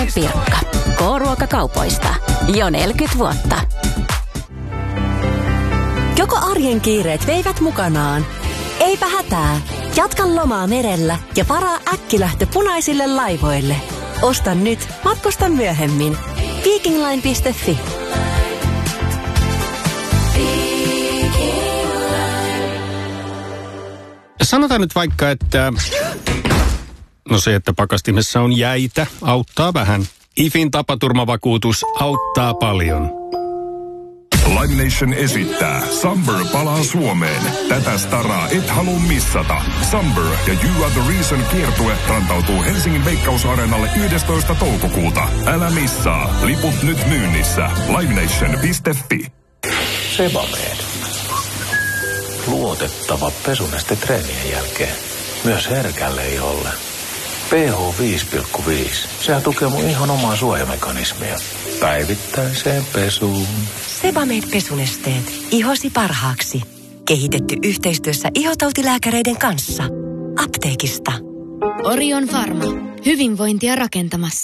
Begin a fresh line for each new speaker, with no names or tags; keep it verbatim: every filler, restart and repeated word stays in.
Pirkka. K-ruokakaupoista. Jo neljäkymmentä vuotta.
Joko arjen kiireet veivät mukanaan? Eipä hätää. Jatka lomaa merellä ja varaa äkkilähtö punaisille laivoille. Osta nyt, matkusta myöhemmin. Vikingline piste fi.
Sanotaan nyt vaikka, että no se, että pakastimessa on jäitä, auttaa vähän. IFin tapaturmavakuutus auttaa paljon.
Live Nation esittää Summer palaa Suomeen. Tätä staraa et halua missata. Summer ja You Are The Reason -kiertue rantautuu Helsingin Veikkausareenalle yhdestoista toukokuuta. Älä missaa. Liput nyt myynnissä. livenation piste fi.
Sebamed. Luotettava pesuneste treenien jälkeen. Myös herkälle iholle. pH viisi pilkku viisi. Sehän tukee mun ihon omaa suojamekanismia. Päivittäiseen pesuun.
Sebamed pesunesteet. Ihosi parhaaksi. Kehitetty yhteistyössä ihotautilääkäreiden kanssa. Apteekista.
Orion Pharma. Hyvinvointia rakentamassa.